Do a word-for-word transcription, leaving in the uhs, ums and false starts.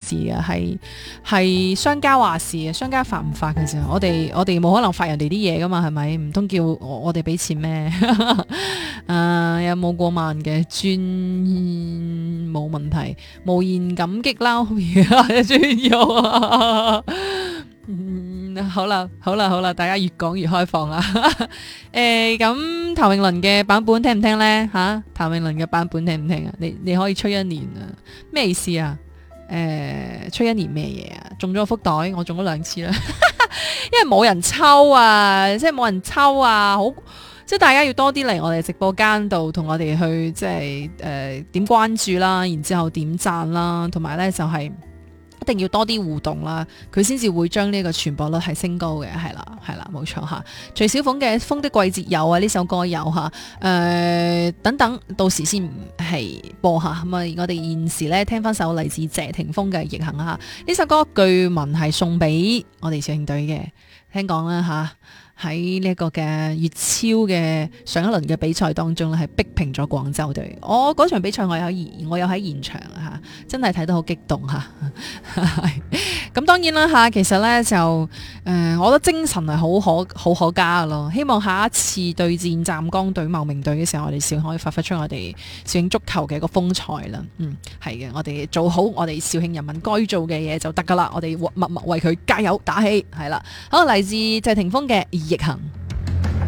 事嘅，係係商家話事嘅，商家發唔發嘅啫。我哋我哋冇可能發人哋啲嘢噶嘛，係咪？唔通叫我我哋俾錢咩？誒、呃，有冇過萬嘅專冇問題，無言感激啦，專有啊！嗯，好啦，好啦，好啦，大家越講越開放啦。誒、欸，咁譚詠麟嘅版本聽唔聽呢？吓、啊，譚詠麟嘅版本聽唔聽啊？你你可以吹一年啊？咩意思啊？誒、欸，吹一年咩嘢啊？中咗福袋，我中咗兩次啦，因為冇人抽啊，即係冇人抽啊，好，即係大家要多啲嚟我哋直播間度同我哋去即係誒、呃、點關注啦，然之後點讚啦，同埋呢就係、是。一定要多啲互動啦，佢先至會將呢個傳播率係升高嘅，係啦，係啦，冇錯吓。徐小鳳嘅《風的季節》有啊，呢首歌有吓，誒、呃、等等，到時先係播下。咁啊，我哋現時咧聽翻首嚟自謝霆鋒嘅《逆行》吓，呢首歌據聞係送俾我哋小慶隊嘅，聽講啦吓。喺呢一個嘅粵超嘅上一輪嘅比賽當中咧，係逼平咗廣州隊。我嗰場比賽我有現我有喺現場吓，真係睇得好激動吓。咁當然啦吓，其實咧就誒、呃，我覺得精神係好可好可嘉咯。希望下一次對戰湛江隊、茂名隊嘅時候，我哋肇慶可以發揮出我哋肇慶足球嘅一個風采啦。嗯，係嘅，我哋做好我哋肇慶人民該做嘅嘢就得噶啦。我哋默默為佢加油打氣，係啦。好，嚟自謝霆鋒嘅逆行。